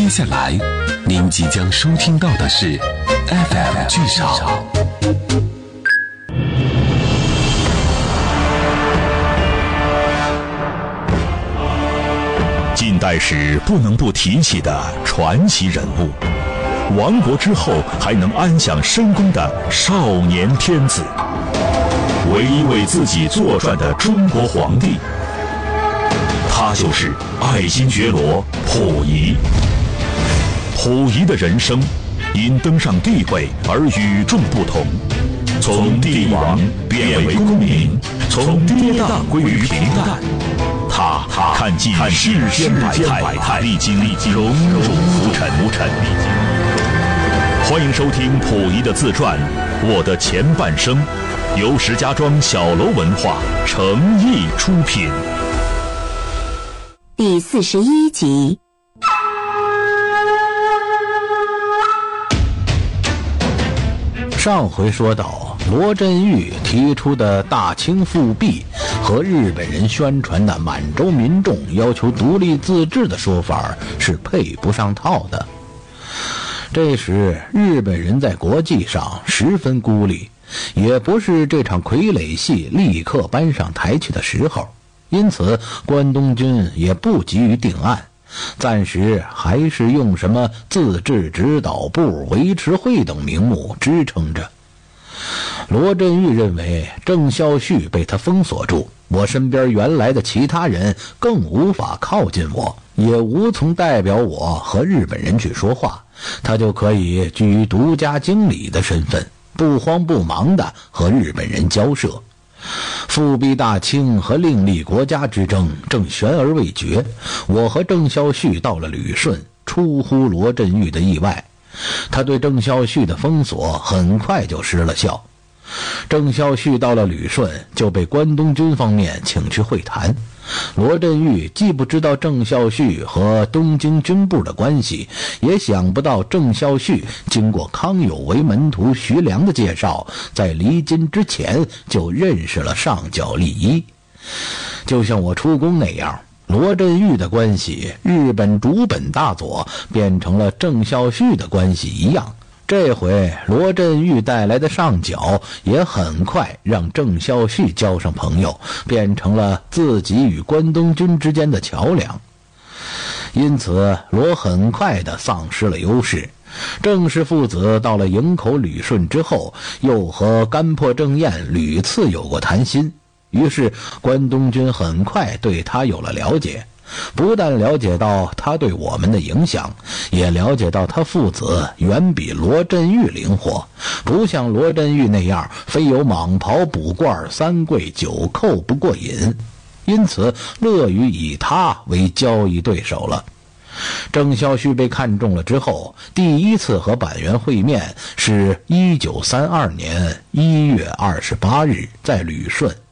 接下来您即将收听到的是 FM 剧场。 近代史不能不提起的传奇人物，亡国之后还能安享深宫的少年天子，唯一为自己作传的中国皇帝，他就是爱新觉罗溥仪。溥仪的人生因登上帝位而与众不同，从帝王变为公民，从跌宕归于平淡。他看尽世间百态，历经荣辱浮沉。欢迎收听溥仪的自传《我的前半生》，由石家庄小楼文化诚意出品。 第41集。 上回说到，罗振玉提出的大清复辟和日本人宣传的满洲民众要求独立自治的说法是配不上套的。这时日本人在国际上十分孤立，也不是这场傀儡戏立刻搬上台去的时候，因此关东军也不急于定案，暂时还是用什么自治指导部、维持会等名目支撑着。罗振玉认为郑孝胥被他封锁住，我身边原来的其他人更无法靠近我，也无从代表我和日本人去说话，他就可以居于独家经理的身份，不慌不忙地和日本人交涉。复辟大清和另立国家之争正悬而未决，我和郑孝胥到了旅顺，出乎罗振玉的意外，他对郑孝胥的封锁很快就失了效。郑孝胥到了旅顺，就被关东军方面请去会谈。罗振玉既不知道郑孝胥和东京军部的关系，也想不到郑孝胥经过康有为门徒徐良的介绍，在离京之前就认识了上角利一。就像我出宫那样，罗振玉的关系日本主本大佐变成了郑孝胥的关系一样。这回罗振玉带来的上角也很快让郑孝胥交上朋友，变成了自己与关东军之间的桥梁。因此罗很快地丧失了优势。郑氏父子到了营口旅顺之后，又和甘破郑彦屡次有过谈心，于是关东军很快对他有了了解，不但了解到他对我们的影响，也了解到他父子远比罗振玉灵活，不像罗振玉那样非有蟒袍卜罐三跪九叩不过瘾，因此乐于以他为交易对手了。郑孝胥被看中了之后，第一次和板垣会面是1932年1月28日在旅顺。